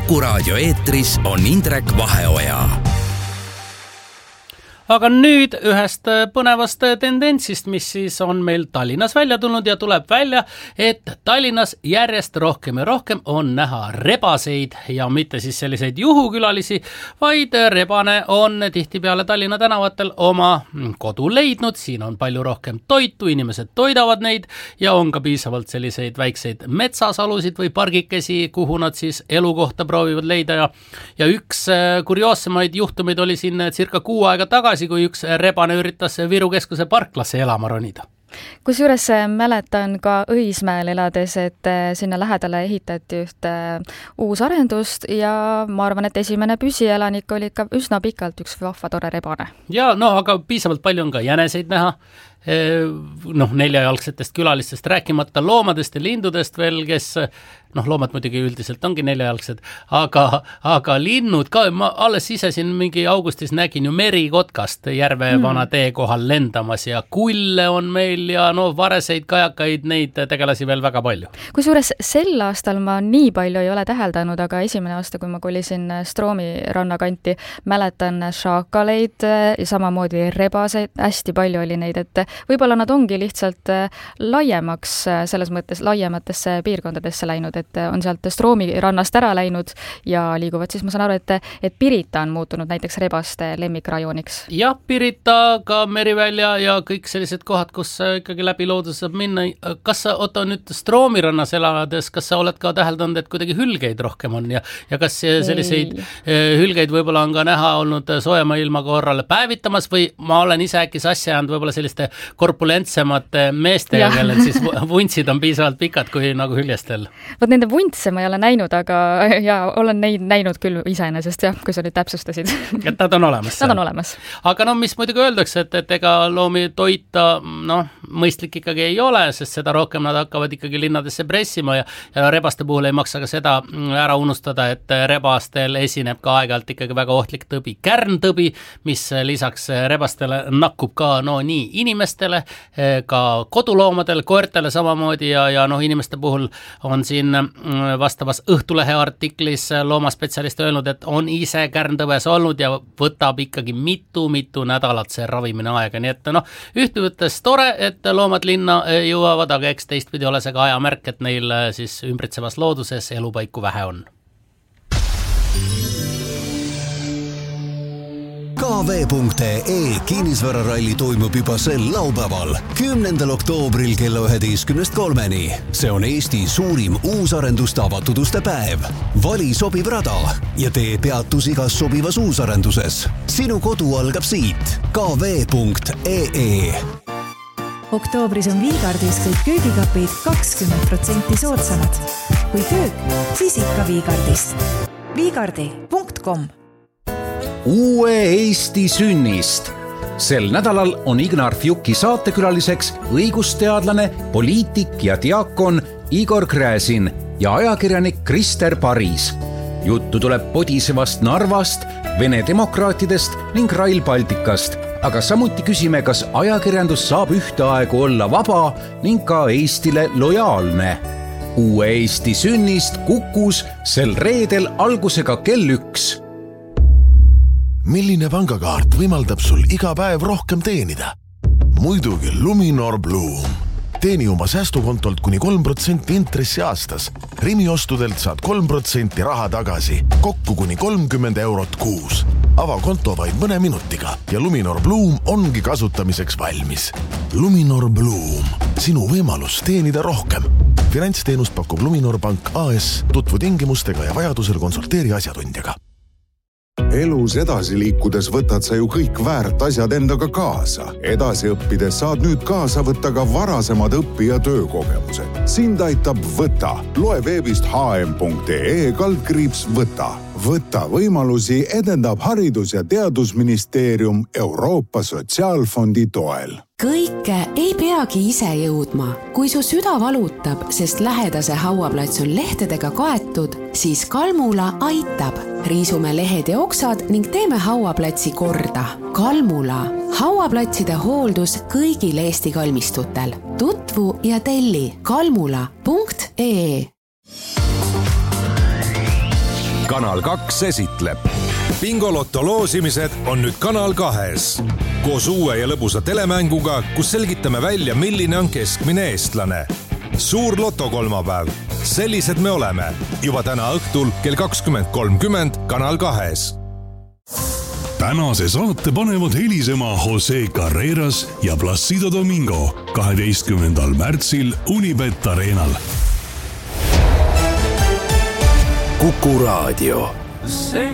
Kuku raadio eetris on Indrek Vaheoja. Aga nüüd ühest põnevast tendentsist, mis siis on meil Tallinnas välja tulnud ja tuleb välja, et Tallinnas järjest rohkem ja rohkem on näha rebaseid ja mitte siis selliseid juhukülalisi, vaid rebane on tihtipeale Tallinna tänavatel oma kodu leidnud, siin on palju rohkem toitu, inimesed toidavad neid ja on ka piisavalt selliseid väikseid metsasalusid või pargikesi, kuhu nad siis elukohta proovivad leida ja üks kurioossemaid juhtumeid oli siin circa 6 aega tagasi, kui üks rebane üritas Viru keskuse parklasse elama ronida. Kusjuures mäletan ka Õismäel elades, et sinna lähedale ehitati üht uus arendust ja ma arvan, et esimene püsielanik oli ikka üsna pikalt üks vahva tore rebane. Ja aga piisavalt palju on ka jäneseid näha, neljajalgsetest külalistest rääkimata loomadest ja lindudest veel, kes loomad muidugi üldiselt ongi neljajalgsed, aga linnud ka, ma alles ise siin mingi augustis nägin ju merikotkast järve vana tee kohal lendamas ja kulle on meil ja vareseid, kajakaid, neid tegelasi veel väga palju. Kusjuures sel aastal ma nii palju ei ole täheldanud, aga esimene aasta, kui ma kolisin Stroomi rannakanti, mäletan šaakaleid ja samamoodi rebaseid, hästi palju oli neid, et võib-olla nad ongi lihtsalt laiemaks, selles mõttes laiematesse piirkondadesse läinud, et on sealt Stroomi rannast ära läinud ja liiguvad siis, ma saan aru, et Pirita on muutunud näiteks rebaste lemmikrajooniks. Jah, Pirita, ka Merivälja ja kõik sellised kohad, kus ikkagi läbi loodus saab minna. Kas sa, nüüd Stroomi rannas elades, kas sa oled ka täheldanud, et kuidagi hülgeid rohkem on ja kas selliseid hülgeid võib-olla on ka näha olnud soojema ilma korral päevitamas või ma olen ise äkki sassi jäänud võib-olla selliste korpulentsemate meeste, kellel siis vuntsid on piisavalt pikad kui nagu hüljestel. Vot nende vuntse ma ei ole näinud, aga olen neid näinud küll iseenesest, kui sa nüüd täpsustasid. Et nad on olemas. Nad on olemas. Aga mis muidugi öeldakse, et ega loomi toita mõistlik ikkagi ei ole, sest seda rohkem nad hakkavad ikkagi linnadesse pressima ja rebaste puhul ei maksa ka seda ära unustada, et rebastel esineb ka aeg-ajalt ikkagi väga ohtlik tõbi, kärntõbi, mis lisaks rebastele nakkub ka nii inimestele, ka koduloomadel, koertele samamoodi ja inimeste puhul on siin vastavas Õhtulehe artiklis loomaspetsialist öelnud, et on ise kärntõves olnud ja võtab ikkagi mitu nädalat see ravimine aega, nii et ühtpidi tore, et loomad linna jõuavad, aga eks teistpidi ole see ka ajamärk, et neil siis ümbritsevas looduses elupaiku vähe on. KV.ee kinnisvararalli toimub juba sel laupäeval, 10. oktoobril kella 11:03. See on Eesti suurim uusarenduste avatud uste päev. Vali sobiv rada ja tee peatus igas sobivas uusarenduses. Sinu kodu algab siit. KV.ee Oktoobris on Viigardis kõik köögikapid 20% soodsamad. Kui köök, siis ikka Viigardist. Viigardi.com Uue Eesti sünnist. Sel nädalal on Ignar Fjuki saatekülaliseks õigusteadlane, poliitik ja diakon Igor Gräzin ja ajakirjanik Krister Paris. Juttu tuleb podisevast Narvast, Vene demokraatidest ning Rail Balticast, aga samuti küsime, kas ajakirjandus saab ühteaegu olla vaba ning ka Eestile lojaalne. Uue Eesti sünnist Kukus sel reedel algusega kell 1. Milline pangakaart võimaldab sul iga päev rohkem teenida? Muidugi Luminor Bloom. Teeni oma säästukontolt kuni 3% intressi aastas. Rimi ostudelt saad 3% raha tagasi, kokku kuni 30 eurot kuus. Ava konto vaid mõne minutiga ja Luminor Bloom ongi kasutamiseks valmis. Luminor Bloom. Sinu võimalus teenida rohkem. Finantsteenust pakub Luminor Pank AS. Tutvu tingimustega ja vajadusel konsulteeri asjatundjaga. Elus edasi liikudes võtad sa ju kõik väärt asjad endaga kaasa. Edasi õppides saad nüüd kaasa võtta ka varasemad õpi- ja töökogemused. Sind aitab Võta. Loe veebist hm.ee/võta. Võta võimalusi edendab Haridus- ja Teadusministeerium Euroopa Sotsiaalfondi toel. Kõike ei peagi ise jõudma. Kui su süda valutab, sest lähedase hauaplats on lehtedega kaetud, siis Kalmula aitab. Riisume lehed ja oksad ning teeme hauaplatsi korda. Kalmula. Hauaplatside hooldus kõigil Eesti kalmistutel. Tutvu ja telli kalmula.ee. Kanal 2 esitleb. Bingoloto loosimised on nüüd Kanal 2-s. Koos uue ja lõbusa telemänguga, kus selgitame välja, milline on keskmine eestlane. Suur lotokolmapäev. Sellised me oleme. Juba täna õhtul kell 20.30 Kanal 2-s. Tänase saate panevad helisema Jose Carreras ja Placido Domingo 12. märtsil Unibet Arenal. Kuku Raadio. See